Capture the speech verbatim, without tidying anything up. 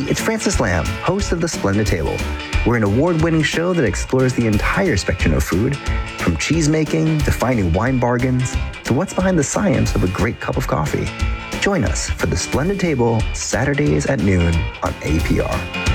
it's Francis Lamb, host of The Splendid Table. We're an award-winning show that explores the entire spectrum of food, from cheese-making to finding wine bargains to what's behind the science of a great cup of coffee. Join us for The Splendid Table, Saturdays at noon on A P R.